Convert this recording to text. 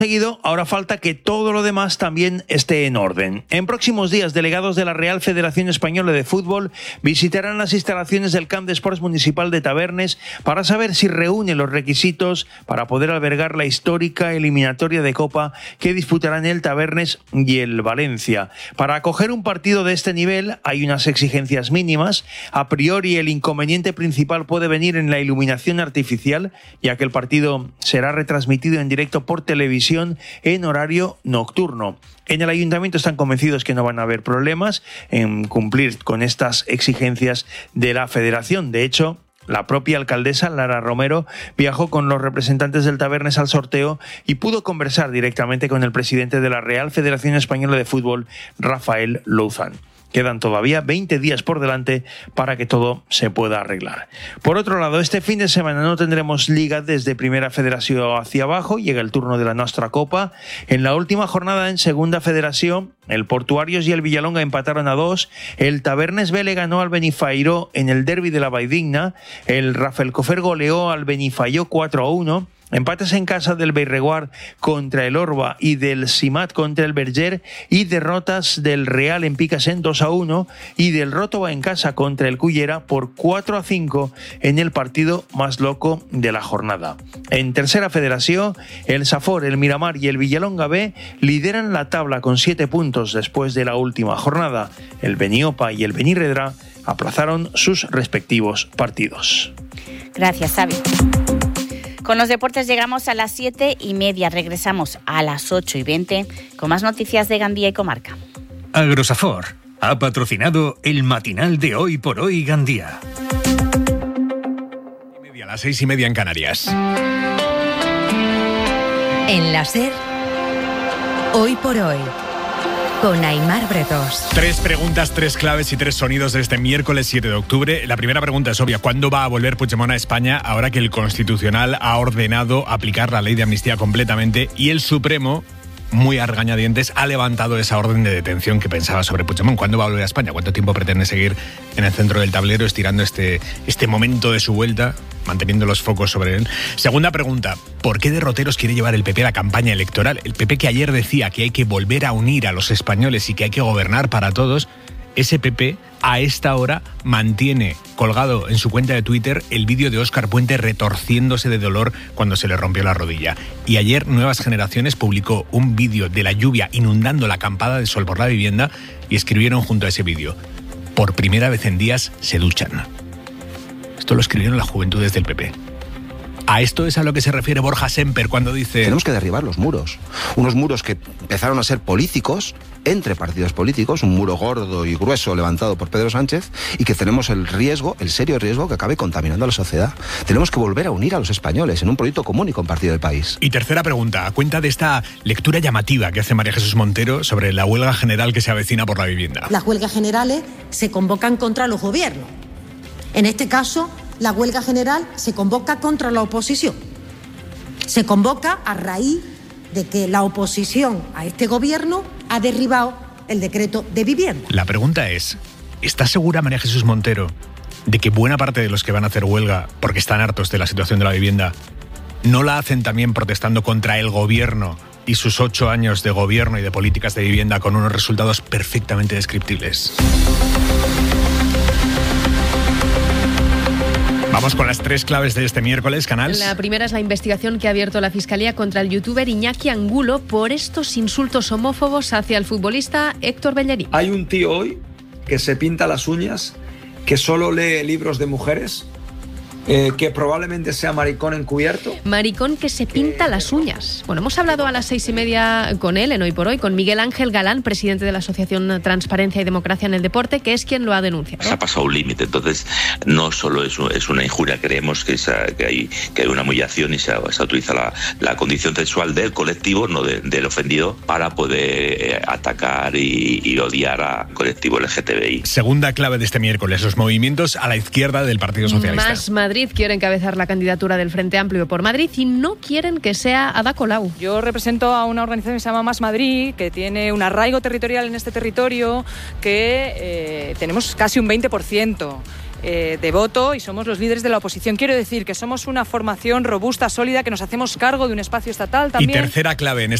Seguido, ahora falta que todo lo demás también esté en orden. En próximos días, delegados de la Real Federación Española de Fútbol visitarán las instalaciones del Camp de Esports Municipal de Tavernes para saber si reúne los requisitos para poder albergar la histórica eliminatoria de Copa que disputarán el Tavernes y el Valencia. Para acoger un partido de este nivel hay unas exigencias mínimas. A priori, el inconveniente principal puede venir en la iluminación artificial, ya que el partido será retransmitido en directo por televisión en horario nocturno. En el ayuntamiento están convencidos que no van a haber problemas en cumplir con estas exigencias de la federación. De hecho, la propia alcaldesa, Lara Romero, viajó con los representantes del Tavernes al sorteo y pudo conversar directamente con el presidente de la Real Federación Española de Fútbol, Rafael Louzán. Quedan todavía 20 días por delante para que todo se pueda arreglar. Por otro lado, este fin de semana no tendremos liga desde Primera Federación hacia abajo. Llega el turno de la Nostra Copa. En la última jornada en Segunda Federación, el Portuarios y el Villalonga empataron a 2. El Tavernes B le ganó al Benifairó en el derbi de la Valldigna. El Rafelcofer goleó al Benifaió 4-1. Empates en casa del Beireguard contra el Orba y del Simat contra el Berger, y derrotas del Real en Picasen 2-1 y del Rótova en casa contra el Cullera por 4-5 en el partido más loco de la jornada. En Tercera Federación, el Safor, el Miramar y el Villalonga B lideran la tabla con 7 puntos después de la última jornada. El Beniopa y el Benirredrà aplazaron sus respectivos partidos. Gracias, Xavi. Con los deportes llegamos a las 7:30. Regresamos a las 8:20 con más noticias de Gandía y comarca. Agrosafor ha patrocinado el matinal de Hoy por Hoy Gandía. A las 6:30 en Canarias. En la SER, Hoy por Hoy, con Aimar Bretos. 3 preguntas, 3 claves y 3 sonidos de este miércoles 7 de octubre. La primera pregunta es obvia. ¿Cuándo va a volver Puigdemont a España ahora que el Constitucional ha ordenado aplicar la ley de amnistía completamente y el Supremo, muy a regañadientes, ha levantado esa orden de detención que pensaba sobre Puigdemont? ¿Cuándo va a volver a España? ¿Cuánto tiempo pretende seguir en el centro del tablero estirando este momento de su vuelta, manteniendo los focos sobre él? Segunda pregunta, ¿por qué derroteros quiere llevar el PP a la campaña electoral? El PP, que ayer decía que hay que volver a unir a los españoles y que hay que gobernar para todos, ese PP a esta hora mantiene colgado en su cuenta de Twitter el vídeo de Óscar Puente retorciéndose de dolor cuando se le rompió la rodilla. Y ayer Nuevas Generaciones publicó un vídeo de la lluvia inundando la acampada de Sol por la Vivienda y escribieron junto a ese vídeo: por primera vez en días se duchan. Esto lo escribieron las juventudes del PP. A esto es a lo que se refiere Borja Semper cuando dice: tenemos que derribar los muros. Unos muros que empezaron a ser políticos, entre partidos políticos, un muro gordo y grueso levantado por Pedro Sánchez, y que tenemos el serio riesgo que acabe contaminando a la sociedad. Tenemos que volver a unir a los españoles en un proyecto común y compartido del país. Y tercera pregunta, a cuenta de esta lectura llamativa que hace María Jesús Montero sobre la huelga general que se avecina por la vivienda. Las huelgas generales se convocan contra los gobiernos. En este caso, la huelga general se convoca contra la oposición. Se convoca a raíz de que la oposición a este gobierno ha derribado el decreto de vivienda. La pregunta es, ¿está segura María Jesús Montero de que buena parte de los que van a hacer huelga porque están hartos de la situación de la vivienda no la hacen también protestando contra el gobierno y sus 8 años de gobierno y de políticas de vivienda con unos resultados perfectamente descriptibles? Vamos con las 3 claves de este miércoles, Canals. La primera es la investigación que ha abierto la Fiscalía contra el youtuber Iñaki Angulo por estos insultos homófobos hacia el futbolista Héctor Bellerín. Hay un tío hoy que se pinta las uñas, que solo lee libros de mujeres, que probablemente sea maricón encubierto. Maricón que se pinta las uñas. Bueno, hemos hablado a las 6:30 con él, en Hoy por Hoy, con Miguel Ángel Galán, presidente de la Asociación Transparencia y Democracia en el Deporte, que es quien lo ha denunciado. Se ha pasado un límite, entonces no solo es una injuria, creemos que hay una humillación y se utiliza la condición sexual del colectivo, no del ofendido, para poder atacar y odiar al colectivo LGTBI. Segunda clave de este miércoles, los movimientos a la izquierda del Partido Socialista. Más Madrid quiere encabezar la candidatura del Frente Amplio por Madrid y no quieren que sea Ada Colau. Yo represento a una organización que se llama Más Madrid, que tiene un arraigo territorial en este territorio, que tenemos casi un 20%. de voto y somos los líderes de la oposición. Quiero decir que somos una formación robusta, sólida, que nos hacemos cargo de un espacio estatal también. Y tercera clave en